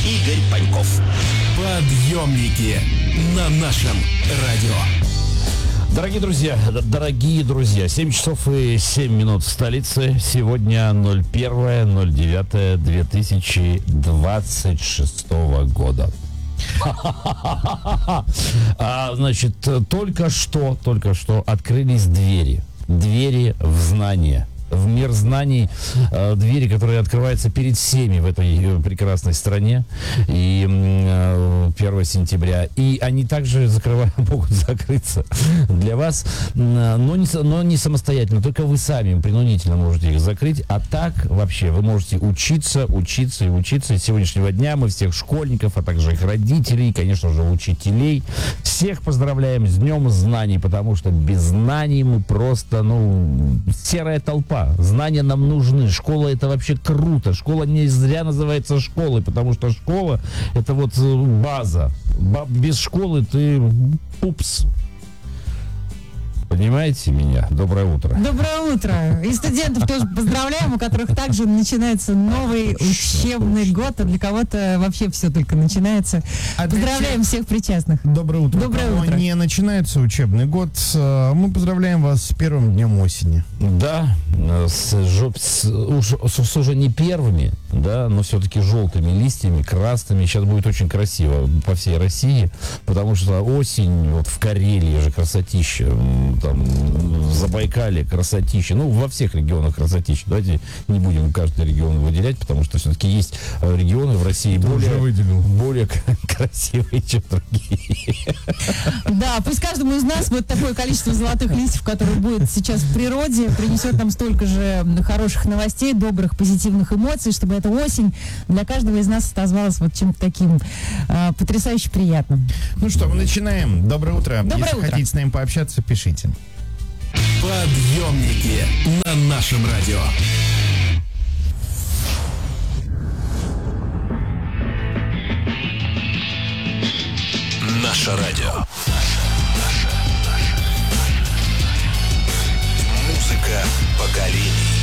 Игорь Паньков. Подъемники на нашем радио. Дорогие друзья, 7 часов и 7 минут в столице. Сегодня 01.09.2026 года. Значит, только что открылись двери в знание. В мир знаний, двери, которые открываются перед всеми в этой прекрасной стране. И 1 сентября. И они также могут закрыться для вас, но не самостоятельно. Только вы сами принудительно можете их закрыть. А так вообще вы можете учиться. И с сегодняшнего дня мы всех школьников, а также их родителей, конечно же, учителей, всех поздравляем с Днем знаний, потому что без знаний мы просто, серая толпа. Знания нам нужны. Школа — это вообще круто. Школа не зря называется школой, потому что школа — это вот база. Без школы ты пупс. Понимаете меня? Доброе утро. Доброе утро. И студентов тоже поздравляем, у которых также начинается новый учебный год, а для кого-то вообще все только начинается. Поздравляем всех причастных. Доброе утро. Доброе утро. Не начинается учебный год. Мы поздравляем вас с первым днем осени. Да, с уже не первыми, да, но все-таки желтыми листьями, красными. Сейчас будет очень красиво по всей России, потому что осень, вот в Карелии же красотища, там, в Забайкале красотища, во всех регионах красотища. Давайте не будем каждый регион выделять, потому что все-таки есть регионы в России более красивые, чем другие. Да, пусть каждому из нас вот такое количество золотых листьев, которое будет сейчас в природе, принесет нам столько же хороших новостей, добрых, позитивных эмоций, чтобы эта осень для каждого из нас отозвалась вот чем-то таким потрясающе приятным. Ну что, мы начинаем. Доброе утро. Доброе Если утро. хотите с нами пообщаться, пишите. Подъемники на нашем радио. Наше радио. Музыка поколений.